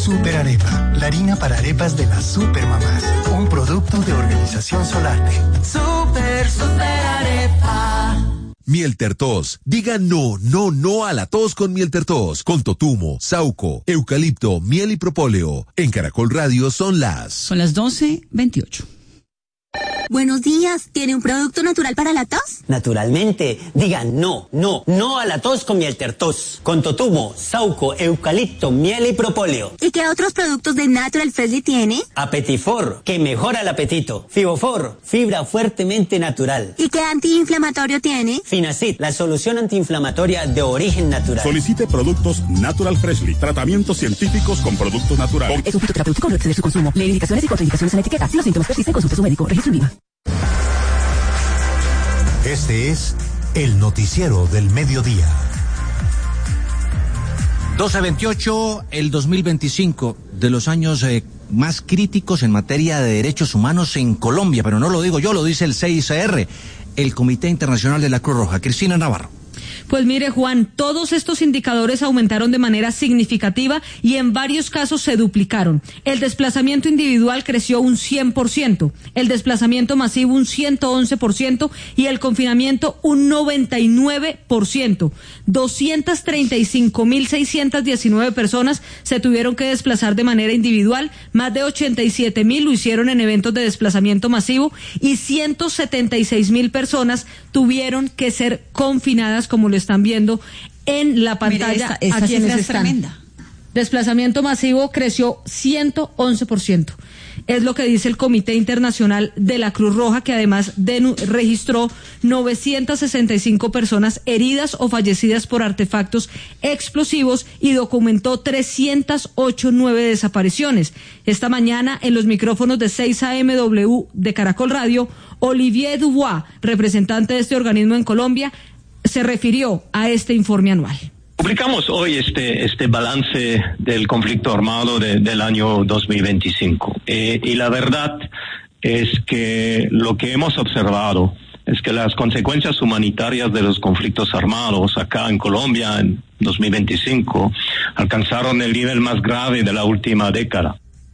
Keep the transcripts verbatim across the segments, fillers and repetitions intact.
Super Arepa, la harina para arepas de las supermamás. Un producto de Organización Solarte. Super, super arepa. Miel Tertos. Diga no, no, no a la tos con Miel Tertos. Con totumo, sauco, eucalipto, miel y propóleo. En Caracol Radio son las... Son las doce veintiocho. Buenos días, ¿tiene un producto natural para la tos? Naturalmente, digan no, no, no a la tos con Miel Tertos. Con totumo, sauco, eucalipto, miel y propóleo. ¿Y qué otros productos de Natural Freshly tiene? Apetifor, que mejora el apetito. Fibofor, fibra fuertemente natural. ¿Y qué antiinflamatorio tiene? Finacid, la solución antiinflamatoria de origen natural. Solicite productos Natural Freshly, tratamientos científicos con productos naturales. Es un fitoterapéutico, no exceder su consumo. Lee indicaciones y contraindicaciones en la etiqueta. Si los síntomas persisten, consulte a su médico. Registro IVA. Este es el noticiero del mediodía. doce veintiocho, el dos mil veinticinco, de los años eh, más críticos en materia de derechos humanos en Colombia, pero no lo digo yo, lo dice el C I C R, el Comité Internacional de la Cruz Roja. Cristina Navarro. Pues mire, Juan, todos estos indicadores aumentaron de manera significativa y en varios casos se duplicaron. El desplazamiento individual creció un cien por ciento, el desplazamiento masivo un ciento once por ciento y el confinamiento un noventa y nueve por ciento. doscientas treinta y cinco mil seiscientas diecinueve personas se tuvieron que desplazar de manera individual, más de ochenta y siete mil lo hicieron en eventos de desplazamiento masivo y ciento setenta y seis mil personas tuvieron que ser confinadas, como lo están viendo en la pantalla. Mira, esta, esta a quienes es están. Tremenda. Desplazamiento masivo creció ciento once por ciento. Es lo que dice el Comité Internacional de la Cruz Roja, que además de, registró novecientas sesenta y cinco personas heridas o fallecidas por artefactos explosivos y documentó trescientas ochenta y nueve desapariciones. Esta mañana, en los micrófonos de seis A M W de Caracol Radio, Olivier Dubois, representante de este organismo en Colombia, se refirió a este informe anual. Publicamos hoy este este balance del conflicto armado de, del año dos mil veinticinco eh, y la verdad es que lo que hemos observado es que las consecuencias humanitarias de los conflictos armados acá en Colombia en dos mil veinticinco alcanzaron el nivel más grave de la última década.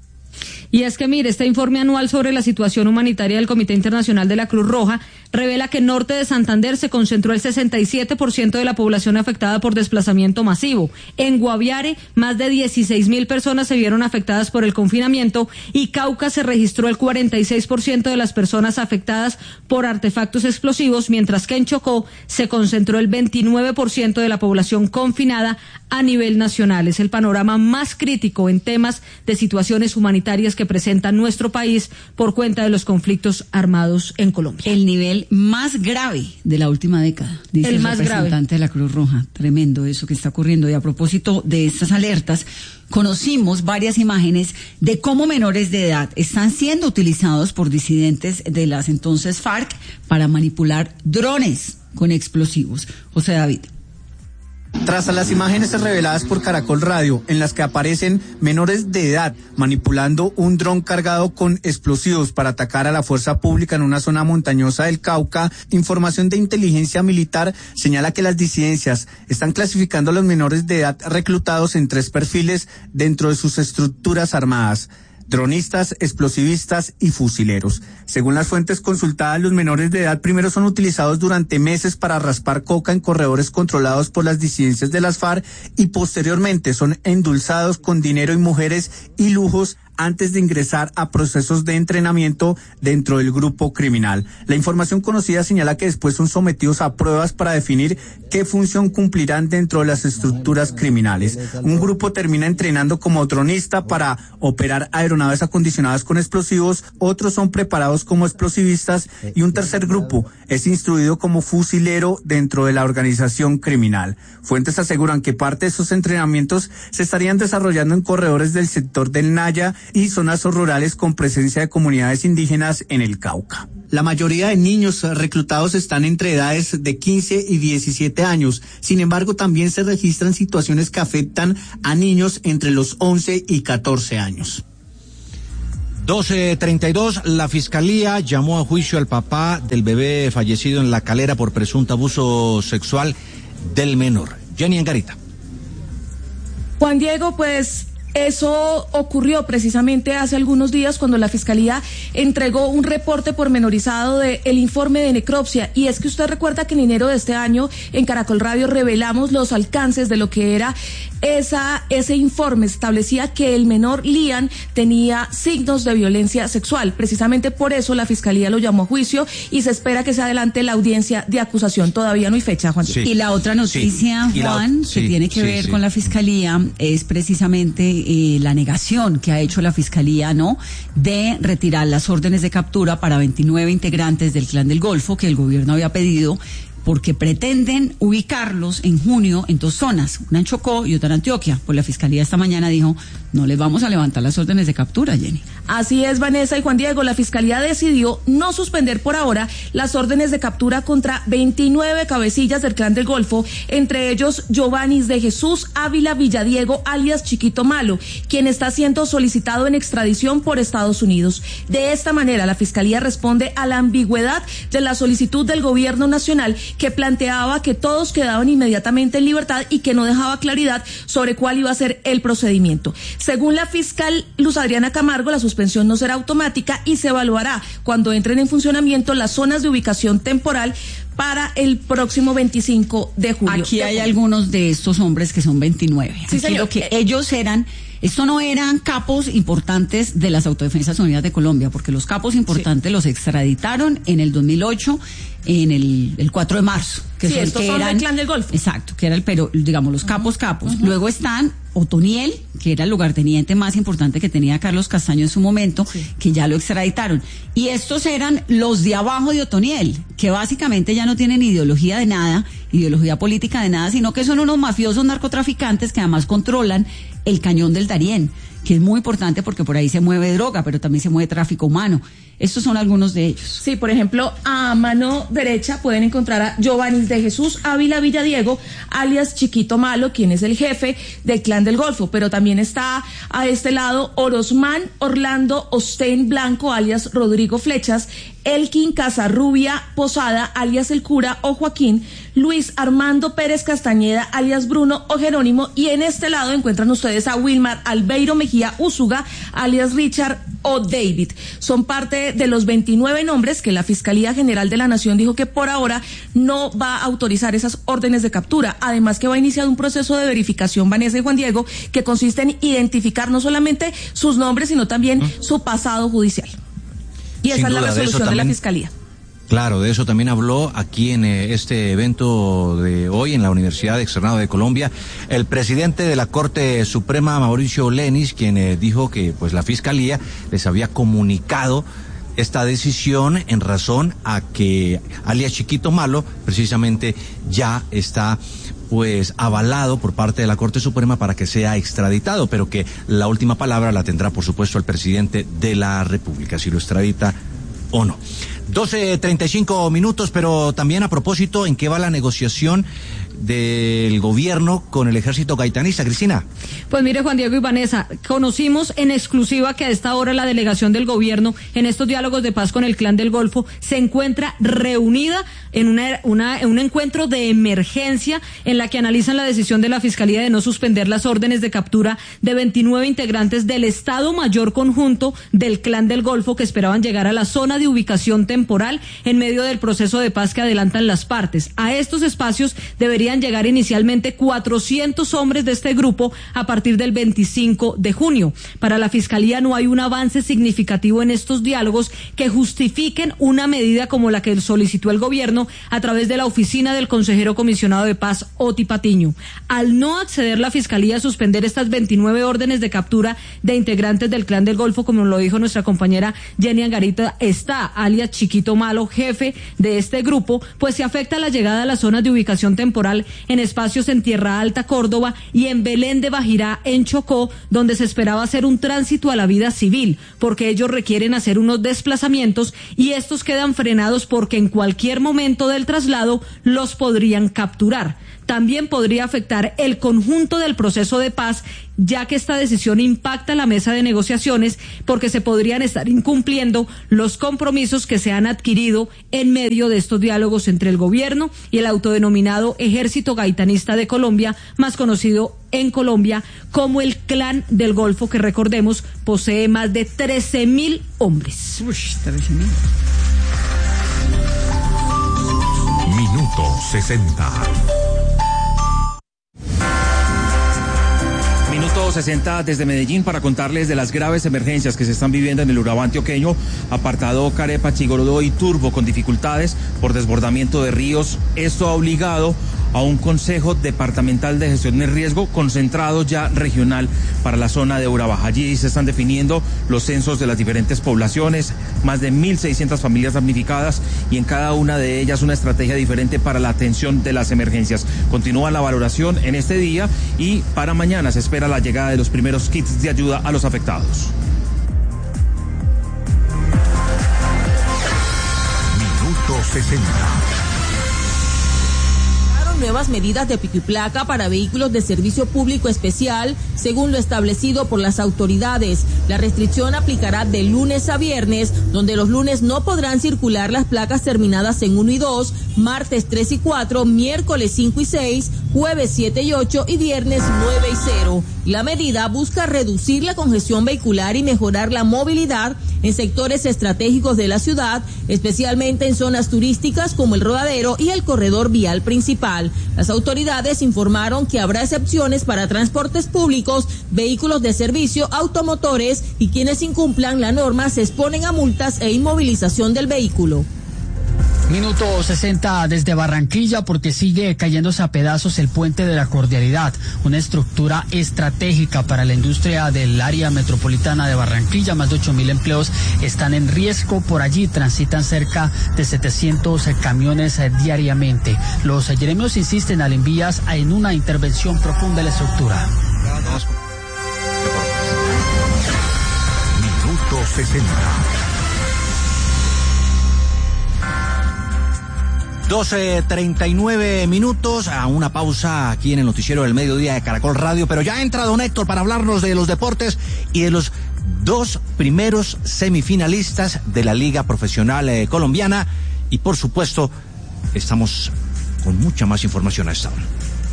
Y es que, mire, este informe anual sobre la situación humanitaria del Comité Internacional de la Cruz Roja revela que en norte de Santander se concentró el sesenta y siete por ciento de la población afectada por desplazamiento masivo. En Guaviare, más de dieciséis mil personas se vieron afectadas por el confinamiento y Cauca se registró el cuarenta y seis por ciento de las personas afectadas por artefactos explosivos, mientras que en Chocó se concentró el veintinueve por ciento de la población confinada a nivel nacional. Es el panorama más crítico en temas de situaciones humanitarias que presenta nuestro país por cuenta de los conflictos armados en Colombia. El nivel más grave de la última década, dice el, el más representante grave de la Cruz Roja. Tremendo eso que está ocurriendo. Y a propósito de estas alertas, conocimos varias imágenes de cómo menores de edad están siendo utilizados por disidentes de las entonces FARC para manipular drones con explosivos. José David. Tras a las imágenes reveladas por Caracol Radio, en las que aparecen menores de edad manipulando un dron cargado con explosivos para atacar a la fuerza pública en una zona montañosa del Cauca, información de inteligencia militar señala que las disidencias están clasificando a los menores de edad reclutados en tres perfiles dentro de sus estructuras armadas: dronistas, explosivistas y fusileros. Según las fuentes consultadas, los menores de edad primero son utilizados durante meses para raspar coca en corredores controlados por las disidencias de las FARC y posteriormente son endulzados con dinero y mujeres y lujos antes de ingresar a procesos de entrenamiento dentro del grupo criminal. La información conocida señala que después son sometidos a pruebas para definir qué función cumplirán dentro de las estructuras criminales. Un grupo termina entrenando como dronista para operar aeronaves acondicionadas con explosivos, otros son preparados como explosivistas y un tercer grupo es instruido como fusilero dentro de la organización criminal. Fuentes aseguran que parte de esos entrenamientos se estarían desarrollando en corredores del sector del Naya y zonas rurales con presencia de comunidades indígenas en el Cauca. La mayoría de niños reclutados están entre edades de quince y diecisiete años. Sin embargo, también se registran situaciones que afectan a niños entre los once y catorce años. doce treinta y dos, la Fiscalía llamó a juicio al papá del bebé fallecido en La Calera por presunto abuso sexual del menor. Jenny Angarita. Juan Diego, pues Eso ocurrió precisamente hace algunos días cuando la Fiscalía entregó un reporte pormenorizado del informe de necropsia. Y es que usted recuerda que en enero de este año en Caracol Radio revelamos los alcances de lo que era esa ese informe. Establecía que el menor Lian tenía signos de violencia sexual. Precisamente por eso la Fiscalía lo llamó a juicio y se espera que se adelante la audiencia de acusación. Todavía no hay fecha, Juan. Sí. Y la otra noticia, sí. Juan, la, que sí, tiene que sí, ver sí. con la Fiscalía es precisamente Eh, la negación que ha hecho la Fiscalía, ¿no?, de retirar las órdenes de captura para veintinueve integrantes del Clan del Golfo que el gobierno había pedido, porque pretenden ubicarlos en junio en dos zonas, una en Chocó y otra en Antioquia. Pues la Fiscalía esta mañana dijo, no les vamos a levantar las órdenes de captura, Jenny. Así es, Vanessa y Juan Diego, la Fiscalía decidió no suspender por ahora las órdenes de captura contra veintinueve cabecillas del Clan del Golfo, entre ellos Giovanni de Jesús Ávila Villadiego, alias Chiquito Malo, quien está siendo solicitado en extradición por Estados Unidos. De esta manera, la Fiscalía responde a la ambigüedad de la solicitud del Gobierno Nacional, que planteaba que todos quedaban inmediatamente en libertad y que no dejaba claridad sobre cuál iba a ser el procedimiento. Según la fiscal Luz Adriana Camargo, la suspensión no será automática y se evaluará cuando entren en funcionamiento las zonas de ubicación temporal para el próximo veinticinco de julio. Aquí hay algunos de estos hombres que son veintinueve. Sí, Aquí señor. Lo que ellos eran... Esto no eran capos importantes de las Autodefensas Unidas de Colombia, porque los capos importantes sí. los extraditaron en el dos mil ocho, en el, el cuatro de marzo. Que sí, son, estos que son eran, del Clan del Golfo. Exacto, que era el, pero digamos, los capos capos. Uh-huh. Luego están Otoniel, que era el lugarteniente más importante que tenía Carlos Castaño en su momento, sí. que ya lo extraditaron. Y estos eran los de abajo de Otoniel, que básicamente ya no tienen ideología de nada, ideología política de nada, sino que son unos mafiosos narcotraficantes que además controlan el cañón del Darién, que es muy importante porque por ahí se mueve droga, pero también se mueve tráfico humano. Estos son algunos de ellos. Sí, por ejemplo, a mano derecha pueden encontrar a Giovanni de Jesús Ávila Villadiego, alias Chiquito Malo, quien es el jefe del Clan del Golfo, pero también está a este lado Orosmán Orlando Osten Blanco, alias Rodrigo Flechas, Elkin Casarrubia Posada, alias El Cura o Joaquín, Luis Armando Pérez Castañeda, alias Bruno o Jerónimo, y en este lado encuentran ustedes a Wilmar Albeiro Mejía Úsuga, alias Richard o David. Son parte de los veintinueve nombres que la Fiscalía General de la Nación dijo que por ahora no va a autorizar esas órdenes de captura. Además que va a iniciar un proceso de verificación, Vanessa y Juan Diego, que consiste en identificar no solamente sus nombres, sino también ¿Mm? su pasado judicial. Y esa Sin es la resolución de, también, de la Fiscalía. Claro, de eso también habló aquí en eh, este evento de hoy en la Universidad Externado de Colombia el presidente de la Corte Suprema, Mauricio Lenis, quien eh, dijo que pues la Fiscalía les había comunicado esta decisión en razón a que alias Chiquito Malo precisamente ya está pues avalado por parte de la Corte Suprema para que sea extraditado, pero que la última palabra la tendrá por supuesto el presidente de la República, si lo extradita o no. doce treinta y cinco minutos, pero también a propósito, ¿en qué va la negociación del gobierno con el ejército gaitanista, Cristina? Pues mire, Juan Diego y Vanessa, conocimos en exclusiva que a esta hora la delegación del gobierno en estos diálogos de paz con el Clan del Golfo se encuentra reunida en una, una, en un encuentro de emergencia en la que analizan la decisión de la Fiscalía de no suspender las órdenes de captura de veintinueve integrantes del Estado Mayor Conjunto del Clan del Golfo que esperaban llegar a la zona de ubicación temporal en medio del proceso de paz que adelantan las partes. A estos espacios deberían llegar inicialmente cuatrocientos hombres de este grupo a partir del veinticinco de junio. Para la Fiscalía no hay un avance significativo en estos diálogos que justifiquen una medida como la que solicitó el gobierno a través de la oficina del consejero comisionado de paz, Oti Patiño. Al no acceder la Fiscalía a suspender estas veintinueve órdenes de captura de integrantes del Clan del Golfo, como lo dijo nuestra compañera Jenny Angarita, está alias Chiquito Malo, jefe de este grupo, pues se afecta la llegada a las zonas de ubicación temporal en espacios en Tierra Alta, Córdoba, y en Belén de Bajirá, en Chocó, donde se esperaba hacer un tránsito a la vida civil, porque ellos requieren hacer unos desplazamientos y estos quedan frenados porque en cualquier momento del traslado los podrían capturar. También podría afectar el conjunto del proceso de paz ya que esta decisión impacta la mesa de negociaciones porque se podrían estar incumpliendo los compromisos que se han adquirido en medio de estos diálogos entre el gobierno y el autodenominado Ejército Gaitanista de Colombia, más conocido en Colombia como el Clan del Golfo, que recordemos posee más de trece mil hombres. Uy, trece mil. Minuto sesenta. Minuto sesenta desde Medellín para contarles de las graves emergencias que se están viviendo en el Urabá antioqueño, apartado Carepa, Chigorodó y Turbo, con dificultades por desbordamiento de ríos. Esto ha obligado a un Consejo Departamental de Gestión de Riesgo concentrado ya regional para la zona de Urabá. Allí se están definiendo los censos de las diferentes poblaciones, más de mil seiscientas familias damnificadas y en cada una de ellas una estrategia diferente para la atención de las emergencias. Continúa la valoración en este día y para mañana se espera la llegada de los primeros kits de ayuda a los afectados. Minuto sesenta. Nuevas medidas de pico y placa para vehículos de servicio público especial, según lo establecido por las autoridades. La restricción aplicará de lunes a viernes, donde los lunes no podrán circular las placas terminadas en uno y dos, martes tres y cuatro, miércoles cinco y seis, jueves siete y ocho y viernes nueve y cero. La medida busca reducir la congestión vehicular y mejorar la movilidad en sectores estratégicos de la ciudad, especialmente en zonas turísticas como el Rodadero y el corredor vial principal. Las autoridades informaron que habrá excepciones para transportes públicos, vehículos de servicio, automotores, y quienes incumplan la norma se exponen a multas e inmovilización del vehículo. Minuto sesenta desde Barranquilla, porque sigue cayéndose a pedazos el puente de la Cordialidad, una estructura estratégica para la industria del área metropolitana de Barranquilla. Más de ocho mil empleos están en riesgo. Por allí transitan cerca de setecientos camiones diariamente. Los gremios insisten al envías en una intervención profunda en la estructura. Minuto sesenta. doce treinta y nueve minutos, a una pausa aquí en el noticiero del mediodía de Caracol Radio, pero ya entra don Héctor para hablarnos de los deportes y de los dos primeros semifinalistas de la Liga Profesional eh, Colombiana, y por supuesto estamos con mucha más información a esta hora.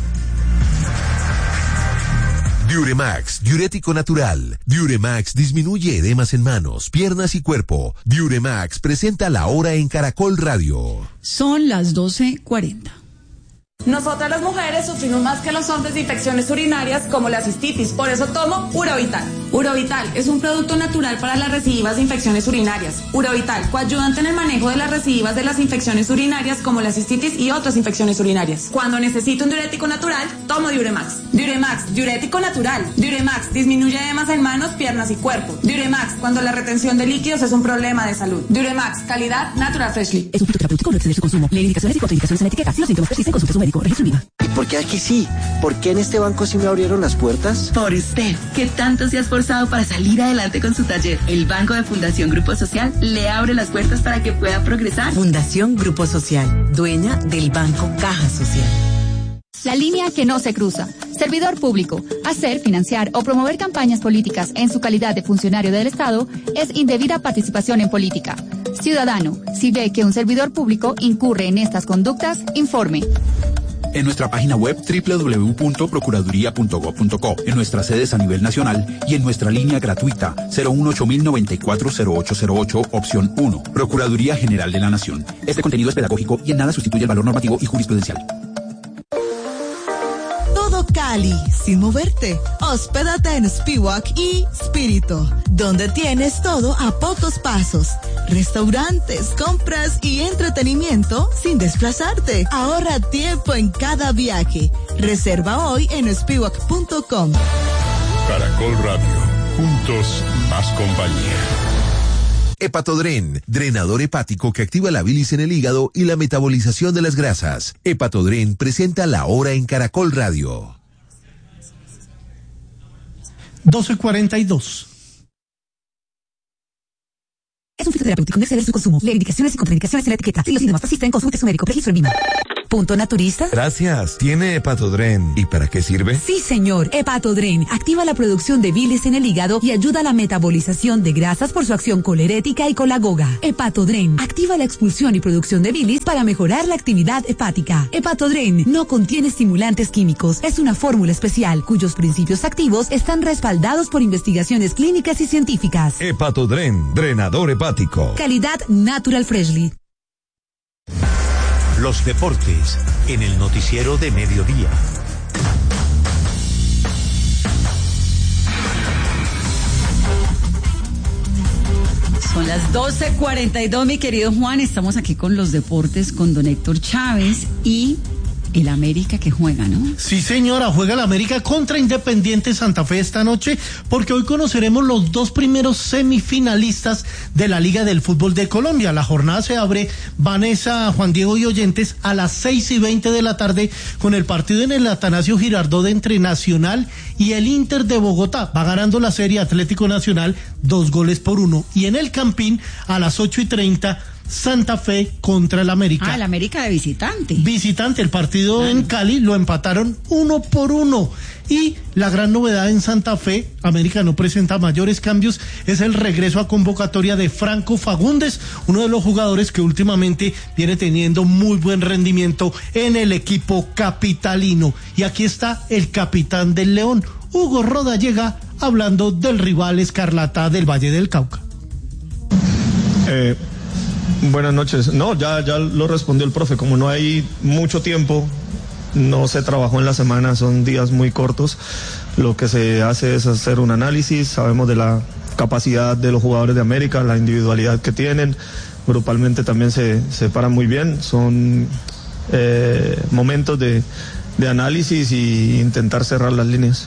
Diuremax, diurético natural. Diuremax disminuye edemas en manos, piernas y cuerpo. Diuremax presenta la hora en Caracol Radio. Son las doce cuarenta. Nosotras las mujeres sufrimos más que los hombres de infecciones urinarias como la cistitis, por eso tomo Urovital. Urovital es un producto natural para las recidivas de infecciones urinarias. Urovital, coayudante en el manejo de las recidivas de las infecciones urinarias como la cistitis y otras infecciones urinarias. Cuando necesito un diurético natural, tomo Diuremax. Diuremax, diurético natural. Diuremax, disminuye edemas en manos, piernas y cuerpo. Diuremax, cuando la retención de líquidos es un problema de salud. Diuremax, calidad Natural Freshly. Es un producto terapéutico, no exceder su consumo. Lee indicaciones y contraindicaciones en la etiqueta. Si los síntomas persisten, consulte a su médico. Registro Viva. ¿Y por qué aquí sí? ¿Por qué en este banco sí me abrieron las puertas? Por usted, que tanto se ha esforzado para salir adelante con su taller. El Banco de Fundación Grupo Social le abre las puertas para que pueda progresar. Fundación Grupo Social, dueña del Banco Caja Social. La línea que no se cruza. Servidor público. Hacer, financiar o promover campañas políticas en su calidad de funcionario del Estado es indebida participación en política. Ciudadano, si ve que un servidor público incurre en estas conductas, informe. En nuestra página web doble u doble u doble u punto procuraduría punto gob punto co, en nuestras sedes a nivel nacional y en nuestra línea gratuita cero uno ocho mil noventa y cuatro cero ocho cero ocho, opción uno. Procuraduría General de la Nación. Este contenido es pedagógico y en nada sustituye el valor normativo y jurisprudencial. Todo Cali, sin moverte. Hospédate en Spiwak y Spirito, donde tienes todo a pocos pasos. Restaurantes, compras y entretenimiento sin desplazarte. Ahorra tiempo en cada viaje. Reserva hoy en spiwak punto com. Caracol Radio, juntos más compañía. Hepatodren, drenador hepático que activa la bilis en el hígado y la metabolización de las grasas. Hepatodren presenta la hora en Caracol Radio. doce cuarenta y dos. Es un fitoterapéutico, no exceder su consumo. Lee indicaciones y contraindicaciones en la etiqueta. Si los síntomas persisten, consulte a su médico. Registro en Viva. ¿Punto naturista? Gracias. ¿Tiene Hepatodren? ¿Y para qué sirve? Sí, señor. Hepatodren activa la producción de bilis en el hígado y ayuda a la metabolización de grasas por su acción colerética y colagoga. Hepatodren activa la expulsión y producción de bilis para mejorar la actividad hepática. Hepatodren no contiene estimulantes químicos. Es una fórmula especial cuyos principios activos están respaldados por investigaciones clínicas y científicas. Hepatodren, drenador hepático. Calidad Natural Freshly. Los deportes en el noticiero de mediodía. Son las doce cuarenta y dos, mi querido Juan. Estamos aquí con los deportes con don Héctor Chávez y el América que juega, ¿no? Sí, señora, juega el América contra Independiente Santa Fe esta noche, porque hoy conoceremos los dos primeros semifinalistas de la Liga del Fútbol de Colombia. La jornada se abre, Vanessa, Juan Diego y oyentes, a las seis y veinte de la tarde con el partido en el Atanasio Girardot entre Nacional y el Inter de Bogotá. Va ganando la serie Atlético Nacional dos goles por uno. Y en el Campín, a las ocho y treinta, Santa Fe contra el América. Ah, el América de visitante. Visitante, el partido claro. En Cali lo empataron uno por uno. Y la gran novedad en Santa Fe, América no presenta mayores cambios, es el regreso a convocatoria de Franco Fagundes, uno de los jugadores que últimamente viene teniendo muy buen rendimiento en el equipo capitalino. Y aquí está el capitán del León, Hugo Rodallega, hablando del rival Escarlata del Valle del Cauca. Eh... Buenas noches. No, ya, ya lo respondió el profe. Como no hay mucho tiempo, no se trabajó en la semana, son días muy cortos. Lo que se hace es hacer un análisis. Sabemos de la capacidad de los jugadores de América, la individualidad que tienen. Grupalmente también se, se paran muy bien. Son eh, momentos de, de análisis y intentar cerrar las líneas.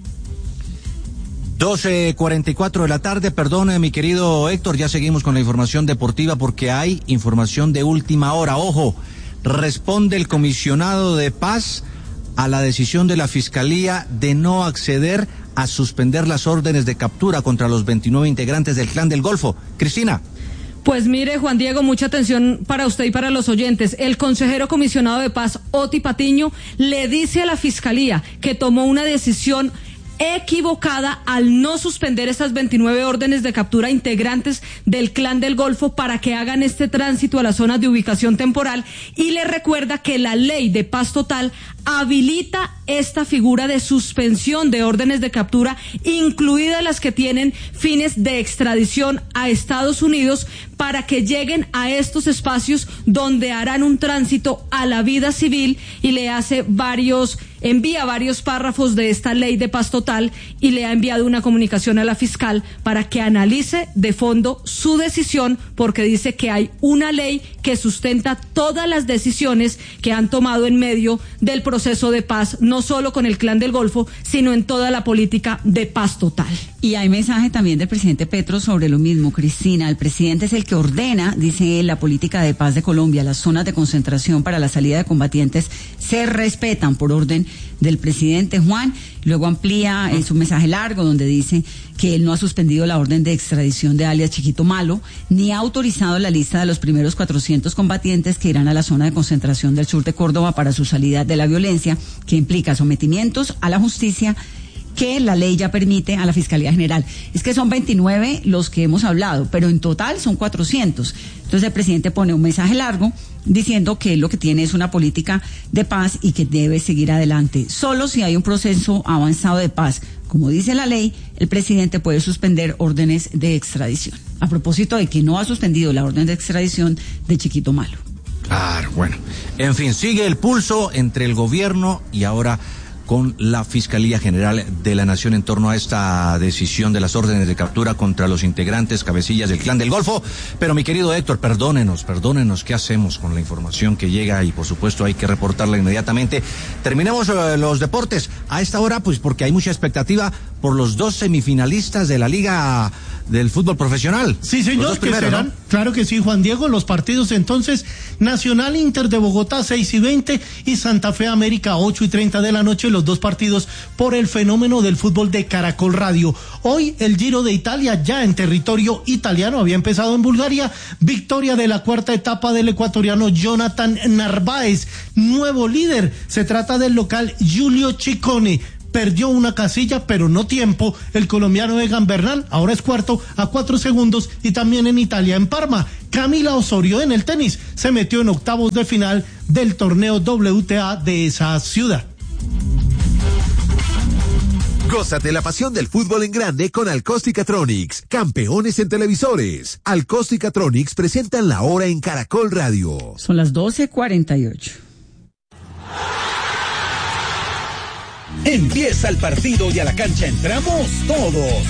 doce cuarenta y cuatro de la tarde, perdone mi querido Héctor, ya seguimos con la información deportiva porque hay información de última hora. Ojo, responde el comisionado de paz a la decisión de la Fiscalía de no acceder a suspender las órdenes de captura contra los veintinueve integrantes del Clan del Golfo. Cristina. Pues mire, Juan Diego, mucha atención para usted y para los oyentes. El consejero comisionado de paz, Oti Patiño, le dice a la Fiscalía que tomó una decisión equivocada al no suspender esas veintinueve órdenes de captura integrantes del Clan del Golfo para que hagan este tránsito a las zonas de ubicación temporal, y le recuerda que la ley de paz total habilita esta figura de suspensión de órdenes de captura, incluidas las que tienen fines de extradición a Estados Unidos, para que lleguen a estos espacios donde harán un tránsito a la vida civil, y le hace varios envía varios párrafos de esta ley de paz total y le ha enviado una comunicación a la fiscal para que analice de fondo su decisión, porque dice que hay una ley que sustenta todas las decisiones que han tomado en medio del proceso de paz, no solo con el Clan del Golfo, sino en toda la política de paz total. Y hay mensaje también del presidente Petro sobre lo mismo, Cristina. El presidente es el que ordena, dice él, la política de paz de Colombia. Las zonas de concentración para la salida de combatientes se respetan por orden del presidente Juan. Luego amplía en su mensaje largo donde dice que él no ha suspendido la orden de extradición de alias Chiquito Malo, ni ha autorizado la lista de los primeros cuatrocientos combatientes que irán a la zona de concentración del sur de Córdoba para su salida de la violencia, que implica sometimientos a la justicia que la ley ya permite a la Fiscalía General. Es que son veintinueve los que hemos hablado, pero en total son cuatrocientos. Entonces el presidente pone un mensaje largo diciendo que lo que tiene es una política de paz y que debe seguir adelante. Solo si hay un proceso avanzado de paz, como dice la ley, el presidente puede suspender órdenes de extradición. A propósito de que no ha suspendido la orden de extradición de Chiquito Malo. Claro, bueno. En fin, sigue el pulso entre el gobierno y ahora con la Fiscalía General de la Nación en torno a esta decisión de las órdenes de captura contra los integrantes cabecillas del Clan del Golfo. Pero mi querido Héctor, perdónenos, perdónenos, ¿qué hacemos con la información que llega? Y por supuesto hay que reportarla inmediatamente. Terminemos eh, los deportes a esta hora, pues porque hay mucha expectativa por los dos semifinalistas de la Liga del fútbol profesional. Sí, señor, que primeros, serán, ¿no? claro que sí, Juan Diego, los partidos entonces, Nacional Inter de Bogotá seis y veinte y Santa Fe América ocho y treinta de la noche, los dos partidos por el fenómeno del fútbol de Caracol Radio. Hoy el Giro de Italia ya en territorio italiano, había empezado en Bulgaria, victoria de la cuarta etapa del ecuatoriano Jonathan Narváez, nuevo líder, se trata del local Giulio Ciccone. Perdió una casilla, pero no tiempo. El colombiano Egan Bernal ahora es cuarto a cuatro segundos y también en Italia, en Parma. Camila Osorio en el tenis se metió en octavos de final del torneo W T A de esa ciudad. Gózate la pasión del fútbol en grande con Alcóstica-Tronics, campeones en televisores. Alcóstica-Tronics presentan la hora en Caracol Radio. Son las doce cuarenta y ocho. Empieza el partido y a la cancha entramos todos.